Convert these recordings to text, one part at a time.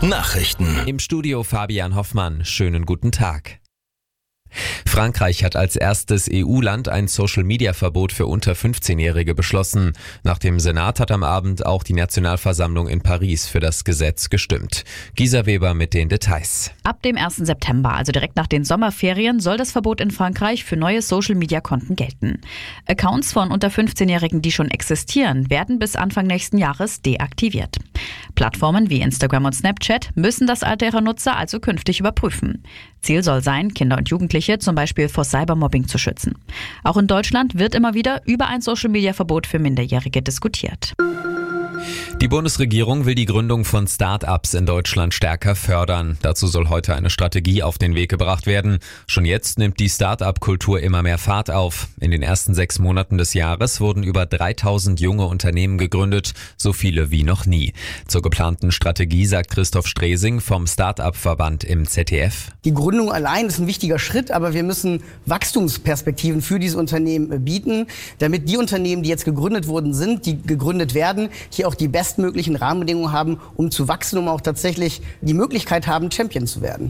Nachrichten. Im Studio Fabian Hoffmann. Schönen guten Tag. Frankreich hat als erstes EU-Land ein Social-Media-Verbot für unter 15-Jährige beschlossen. Nach dem Senat hat am Abend auch die Nationalversammlung in Paris für das Gesetz gestimmt. Gisa Weber mit den Details. Ab dem 1. September, also direkt nach den Sommerferien, soll das Verbot in Frankreich für neue Social-Media-Konten gelten. Accounts von unter 15-Jährigen, die schon existieren, werden bis Anfang nächsten Jahres deaktiviert. Plattformen wie Instagram und Snapchat müssen das Alter ihrer Nutzer also künftig überprüfen. Ziel soll sein, Kinder und Jugendliche zum Beispiel vor Cybermobbing zu schützen. Auch in Deutschland wird immer wieder über ein Social-Media-Verbot für Minderjährige diskutiert. Die Bundesregierung will die Gründung von Start-ups in Deutschland stärker fördern. Dazu soll heute eine Strategie auf den Weg gebracht werden. Schon jetzt nimmt die Start-up-Kultur immer mehr Fahrt auf. In den ersten 6 Monaten des Jahres wurden über 3000 junge Unternehmen gegründet, so viele wie noch nie. Zur geplanten Strategie sagt Christoph Stresing vom Start-up-Verband im ZDF. Die Gründung allein ist ein wichtiger Schritt, aber wir müssen Wachstumsperspektiven für diese Unternehmen bieten, damit die Unternehmen, die jetzt gegründet worden sind, die gegründet werden, hier auch die bestmöglichen Rahmenbedingungen haben, um zu wachsen, um auch tatsächlich die Möglichkeit haben, Champion zu werden.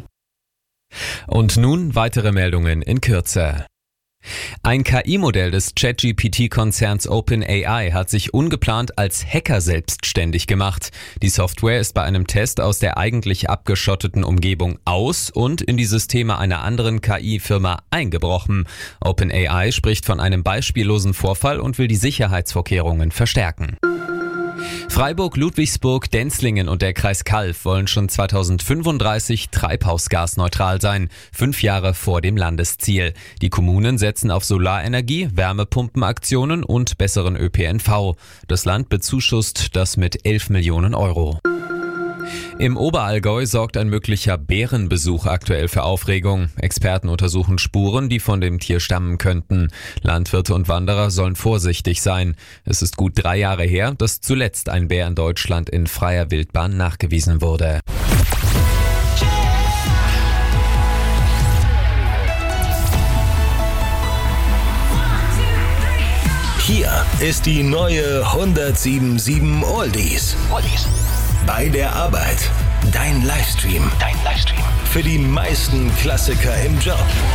Und nun weitere Meldungen in Kürze. Ein KI-Modell des ChatGPT-Konzerns OpenAI hat sich ungeplant als Hacker selbstständig gemacht. Die Software ist bei einem Test aus der eigentlich abgeschotteten Umgebung aus und in die Systeme einer anderen KI-Firma eingebrochen. OpenAI spricht von einem beispiellosen Vorfall und will die Sicherheitsvorkehrungen verstärken. Freiburg, Ludwigsburg, Denzlingen und der Kreis Calw wollen schon 2035 treibhausgasneutral sein, 5 Jahre vor dem Landesziel. Die Kommunen setzen auf Solarenergie, Wärmepumpenaktionen und besseren ÖPNV. Das Land bezuschusst das mit 11 Millionen Euro. Im Oberallgäu sorgt ein möglicher Bärenbesuch aktuell für Aufregung. Experten untersuchen Spuren, die von dem Tier stammen könnten. Landwirte und Wanderer sollen vorsichtig sein. Es ist gut 3 Jahre her, dass zuletzt ein Bär in Deutschland in freier Wildbahn nachgewiesen wurde. Hier ist die neue 107.7 Oldies. Bei der Arbeit. Dein Livestream. Für die meisten Klassiker im Job.